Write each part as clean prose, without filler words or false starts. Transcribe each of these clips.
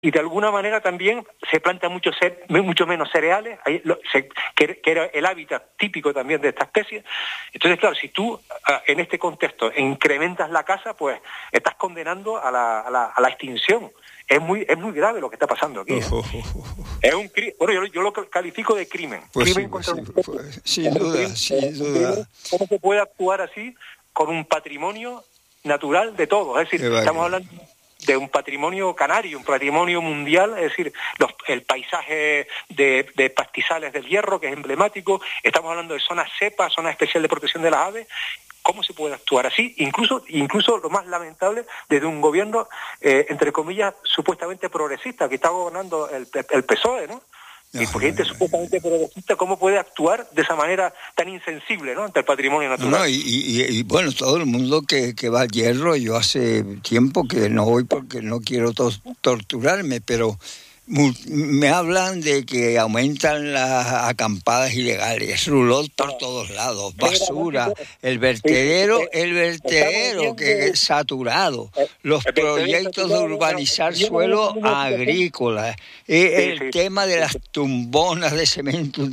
y de alguna manera también se plantan mucho menos cereales, que era el hábitat típico también de esta especie. Entonces, claro, si tú en este contexto incrementas la caza, pues estás condenando a la extinción. Es muy grave lo que está pasando aquí. Es un bueno, yo lo califico de crimen. Pues crimen sí, sin duda. ¿Cómo se puede actuar así con un patrimonio natural de todo? Es decir, estamos hablando de un patrimonio canario, un patrimonio mundial, es decir, el paisaje de pastizales del Hierro, que es emblemático. Estamos hablando de zonas cepa, zona especial de protección de las aves. ¿Cómo se puede actuar así? Incluso lo más lamentable, desde un gobierno, entre comillas, supuestamente progresista, que está gobernando el PSOE, ¿no? Y por gente supuestamente progresista, ¿cómo puede actuar de esa manera tan insensible, ¿no?, ante el patrimonio natural? Y bueno, todo el mundo que va al Hierro, yo hace tiempo que no voy porque no quiero torturarme, pero me hablan de que aumentan las acampadas ilegales, rulot por todos lados, basura, el vertedero que es saturado, los proyectos de urbanizar suelo agrícola, el tema de las tumbonas de cemento.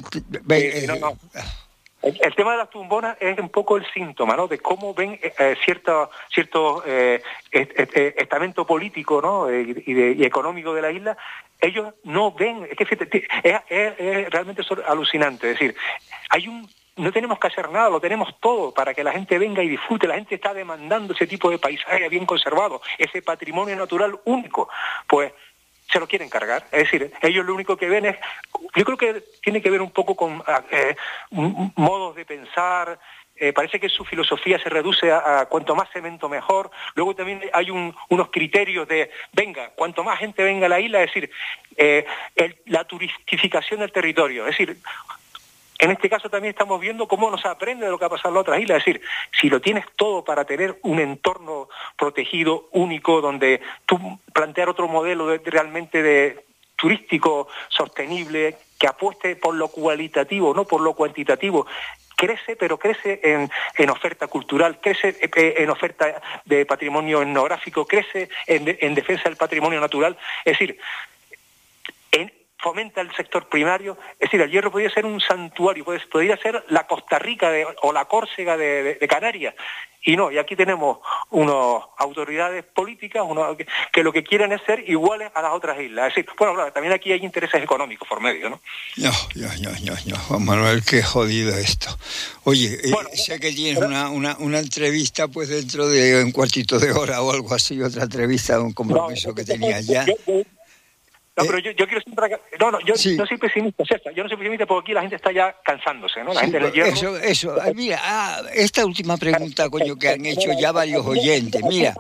El tema de las tumbonas es un poco el síntoma, ¿no?, de cómo ven cierto estamento político, ¿no?, y económico de la isla. Ellos no ven, es realmente alucinante. Es decir, no tenemos que hacer nada, lo tenemos todo para que la gente venga y disfrute. La gente está demandando ese tipo de paisaje bien conservado, ese patrimonio natural único. Pues se lo quieren cargar. Es decir, ellos lo único que ven es... Yo creo que tiene que ver un poco con modos de pensar. Parece que su filosofía se reduce a cuanto más cemento mejor. Luego también hay unos criterios de, venga, cuanto más gente venga a la isla, es decir, la turistificación del territorio. Es decir, en este caso también estamos viendo cómo no se aprende de lo que ha pasado en las otras islas. Es decir, si lo tienes todo para tener un entorno protegido, único, donde tú plantear otro modelo realmente de turístico sostenible, que apueste por lo cualitativo, no por lo cuantitativo, crece, pero crece en oferta cultural, crece en oferta de patrimonio etnográfico, crece en defensa del patrimonio natural. Es decir, fomenta el sector primario. Es decir, el Hierro podría ser un santuario, podría ser la Costa Rica o la Córcega de Canarias. Y no, y aquí tenemos unas autoridades políticas que lo que quieren es ser iguales a las otras islas. Es decir, bueno, claro, también aquí hay intereses económicos por medio, ¿no? No, Juan Manuel, qué jodido esto. Oye, sé que tienes una entrevista pues dentro de un cuartito de hora o algo así, otra entrevista, un compromiso que tenías ya. No, pero yo quiero siempre... No soy pesimista, César. Yo no soy pesimista porque aquí la gente está ya cansándose, ¿no? La gente del Hierro... Eso. Mira, esta última pregunta, coño, que han hecho ya varios oyentes. Mira,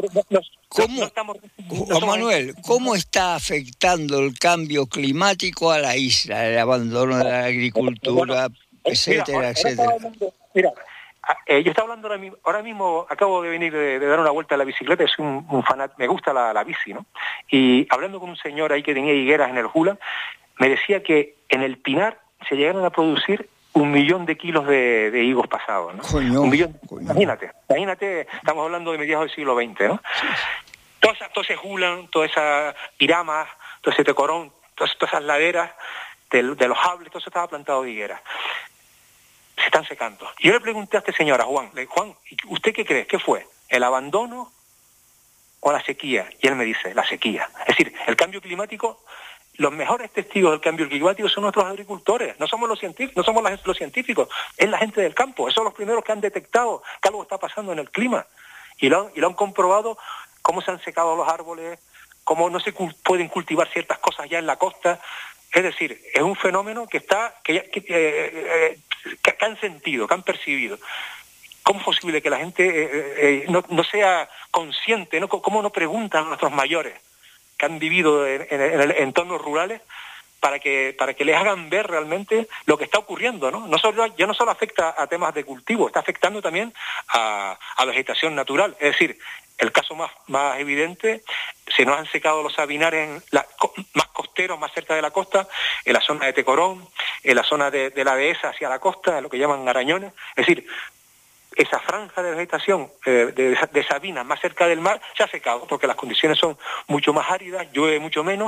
Juan Manuel, ¿cómo está afectando el cambio climático a la isla? El abandono de la agricultura, etcétera. Mira, yo estaba hablando ahora mismo acabo de venir de dar una vuelta a la bicicleta, soy un fanático, me gusta la bici, ¿no? Y hablando con un señor ahí que tenía higueras en el Jula, me decía que en el Pinar se llegaron a producir 1 millón de kilos de higos pasados, ¿no? Coño. Imagínate, estamos hablando de mediados del siglo XX, ¿no? Todo ese Julan, toda esa Piramas, todo ese Tecorón, todas esas laderas de los Hables, todo eso estaba plantado de higueras. Se están secando. Y yo le pregunté a este señor, a Juan, ¿usted qué cree? ¿Qué fue? ¿El abandono o la sequía? Y él me dice, la sequía. Es decir, el cambio climático, los mejores testigos del cambio climático son nuestros agricultores, no somos los científicos, no somos los científicos, es la gente del campo, esos son los primeros que han detectado que algo está pasando en el clima. Y lo han comprobado, cómo se han secado los árboles, cómo no se pueden cultivar ciertas cosas ya en la costa. Es decir, es un fenómeno que han sentido, que han percibido. ¿Cómo es posible que la gente no sea consciente? ¿Cómo no preguntan a nuestros mayores que han vivido en entornos rurales para que les hagan ver realmente lo que está ocurriendo, ¿no? Ya no solo afecta a temas de cultivo, está afectando también a vegetación natural. Es decir, el caso más evidente, se nos han secado los sabinares más costeros, más cerca de la costa, en la zona de Tecorón, en la zona de la dehesa hacia la costa, lo que llaman Arañones. Es decir, esa franja de vegetación de Sabina más cerca del mar se ha secado porque las condiciones son mucho más áridas, llueve mucho menos